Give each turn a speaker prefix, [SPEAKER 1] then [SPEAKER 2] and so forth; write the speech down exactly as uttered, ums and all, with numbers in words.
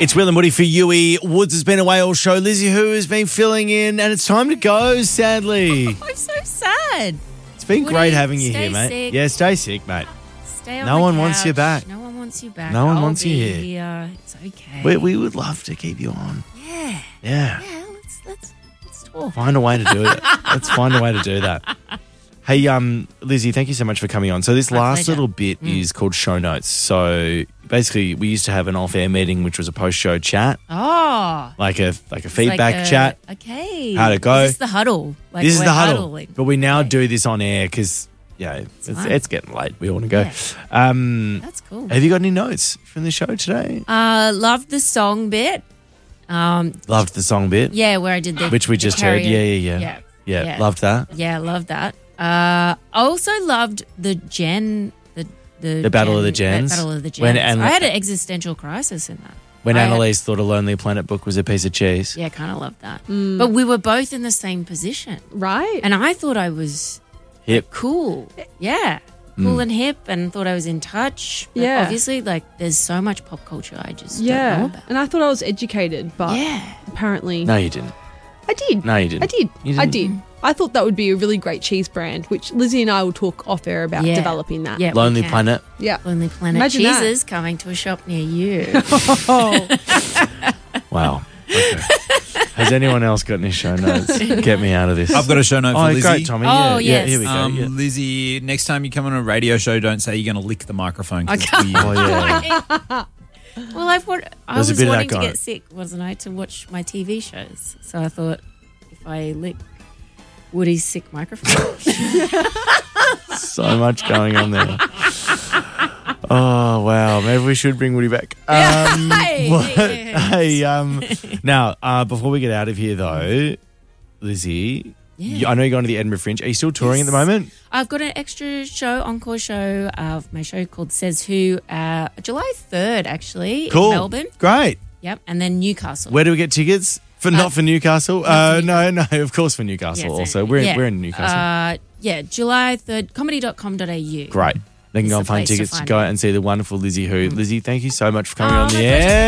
[SPEAKER 1] It's Will and Woody for Yui. Woods has been away all show. Lizzie Who has been filling in, and it's time to go, sadly.
[SPEAKER 2] I'm so sad.
[SPEAKER 1] It's been
[SPEAKER 2] Woody,
[SPEAKER 1] great having you
[SPEAKER 2] stay
[SPEAKER 1] here, mate.
[SPEAKER 2] sick.
[SPEAKER 1] Yeah, stay sick, mate.
[SPEAKER 2] Stay on
[SPEAKER 1] No
[SPEAKER 2] the
[SPEAKER 1] one wants
[SPEAKER 2] couch.
[SPEAKER 1] you back.
[SPEAKER 2] No one wants you back.
[SPEAKER 1] No one
[SPEAKER 2] I'll
[SPEAKER 1] wants you
[SPEAKER 2] be
[SPEAKER 1] here.
[SPEAKER 2] here. It's okay.
[SPEAKER 1] We, we would love to keep you on.
[SPEAKER 2] yeah.
[SPEAKER 1] Yeah.
[SPEAKER 2] Yeah, let's, let's, let's talk.
[SPEAKER 1] Find a way to do it. Let's find a way to do that. Hey, um, Lizzie, thank you so much for coming on. So this
[SPEAKER 2] My
[SPEAKER 1] last
[SPEAKER 2] pleasure.
[SPEAKER 1] little bit
[SPEAKER 2] Mm.
[SPEAKER 1] is called show notes. So basically, we used to have an off-air meeting, which was a post-show chat,
[SPEAKER 2] Oh.
[SPEAKER 1] like a like a
[SPEAKER 2] It's
[SPEAKER 1] feedback
[SPEAKER 2] like a-
[SPEAKER 1] chat.
[SPEAKER 2] Okay.
[SPEAKER 1] How'd it go?
[SPEAKER 2] Is this the huddle? Like
[SPEAKER 1] This is
[SPEAKER 2] we're
[SPEAKER 1] the huddle,
[SPEAKER 2] huddling.
[SPEAKER 1] but we now
[SPEAKER 2] Okay.
[SPEAKER 1] do this on air because yeah, it's,
[SPEAKER 2] fine.
[SPEAKER 1] it's getting late. We want to go.
[SPEAKER 2] Yeah.
[SPEAKER 1] Um,
[SPEAKER 2] That's cool.
[SPEAKER 1] have you got any notes from the show today?
[SPEAKER 2] Uh, loved the song bit. Um,
[SPEAKER 1] Loved the song bit,
[SPEAKER 2] yeah, where I did the
[SPEAKER 1] which we
[SPEAKER 2] the
[SPEAKER 1] just heard.
[SPEAKER 2] karaoke.
[SPEAKER 1] Yeah, yeah, yeah,
[SPEAKER 2] Yeah.
[SPEAKER 1] yeah.
[SPEAKER 2] Yeah.
[SPEAKER 1] Loved that.
[SPEAKER 2] Yeah, loved that. Uh, I also loved the Gen, the the,
[SPEAKER 1] The Battle of the
[SPEAKER 2] Gen-
[SPEAKER 1] Gens?
[SPEAKER 2] Battle of the Gens.
[SPEAKER 1] When Anna-
[SPEAKER 2] I had an existential crisis in that.
[SPEAKER 1] When
[SPEAKER 2] I-
[SPEAKER 1] Annalise thought a Lonely Planet book was a piece of cheese.
[SPEAKER 2] Yeah, kind of loved that. But we were both in the same position,
[SPEAKER 3] Right.
[SPEAKER 2] and I thought I was
[SPEAKER 1] Hip.
[SPEAKER 2] cool. Yeah. Cool and hip, and thought I was in touch. But
[SPEAKER 3] Yeah.
[SPEAKER 2] obviously, like, there's so much pop culture I just don't know
[SPEAKER 3] yeah.
[SPEAKER 2] about.
[SPEAKER 3] And I thought I was educated, but
[SPEAKER 2] Yeah.
[SPEAKER 3] apparently
[SPEAKER 1] No, you didn't.
[SPEAKER 3] I did.
[SPEAKER 1] No, you didn't.
[SPEAKER 3] I did.
[SPEAKER 1] You
[SPEAKER 3] I
[SPEAKER 1] didn't.
[SPEAKER 3] did. I thought that would be a really great cheese brand, which Lizzie and I will talk off air about
[SPEAKER 2] Yeah.
[SPEAKER 3] developing that.
[SPEAKER 2] Yeah. we
[SPEAKER 1] Lonely
[SPEAKER 2] can.
[SPEAKER 1] Planet.
[SPEAKER 3] Yeah.
[SPEAKER 2] Lonely Planet
[SPEAKER 3] Imagine that.
[SPEAKER 2] cheeses coming to a shop near you.
[SPEAKER 3] Oh,
[SPEAKER 1] Wow. Okay. Has anyone else got any show notes? Get me out of this.
[SPEAKER 4] I've got a show note for
[SPEAKER 1] Oh,
[SPEAKER 4] Lizzie.
[SPEAKER 1] great, Tommy.
[SPEAKER 2] Oh,
[SPEAKER 1] yeah, yeah,
[SPEAKER 2] yes.
[SPEAKER 1] here we go.
[SPEAKER 4] Um,
[SPEAKER 1] yeah.
[SPEAKER 4] Lizzie, next time you come on a radio show, don't say you're going to lick the microphone. 'cause it's
[SPEAKER 2] Okay.
[SPEAKER 4] weird.
[SPEAKER 1] Oh, yeah.
[SPEAKER 2] Well, I've wa- I
[SPEAKER 1] There's a
[SPEAKER 2] was
[SPEAKER 1] bit of that
[SPEAKER 2] wanting to
[SPEAKER 1] going.
[SPEAKER 2] get sick, wasn't I, to watch my T V shows. So I thought if I lick Woody's sick microphone.
[SPEAKER 1] So much going on there. Oh, wow. Maybe we should bring Woody back. Um,
[SPEAKER 2] Hey,
[SPEAKER 1] what-
[SPEAKER 2] hey,
[SPEAKER 1] hey, um, now, uh, before we get out of here, though, Lizzie,
[SPEAKER 2] Yeah.
[SPEAKER 1] you- I know you're going to the Edinburgh Fringe. Are you still touring at the
[SPEAKER 2] Yes.
[SPEAKER 1] moment?
[SPEAKER 2] I've got an extra show, encore show of my show called Says Who, uh, July third, actually,
[SPEAKER 1] Cool.
[SPEAKER 2] in Melbourne.
[SPEAKER 1] Great.
[SPEAKER 2] Yep, and then Newcastle.
[SPEAKER 1] Where do we get tickets? For Not for Newcastle?
[SPEAKER 2] not
[SPEAKER 1] Uh,
[SPEAKER 2] for
[SPEAKER 1] no, no, of course for Newcastle
[SPEAKER 2] Yeah, so-
[SPEAKER 1] also. We're, in,
[SPEAKER 2] yeah.
[SPEAKER 1] we're in Newcastle.
[SPEAKER 2] Uh, yeah, July third, comedy dot com dot a u.
[SPEAKER 1] Great. They can
[SPEAKER 2] It's
[SPEAKER 1] go
[SPEAKER 2] the
[SPEAKER 1] and find
[SPEAKER 2] place to
[SPEAKER 1] tickets to
[SPEAKER 2] find
[SPEAKER 1] go
[SPEAKER 2] me.
[SPEAKER 1] out and see the wonderful Lizzie Who. Lizzie, thank you so much for coming
[SPEAKER 2] Oh,
[SPEAKER 1] on
[SPEAKER 2] my
[SPEAKER 1] the
[SPEAKER 2] pleasure.
[SPEAKER 1] air.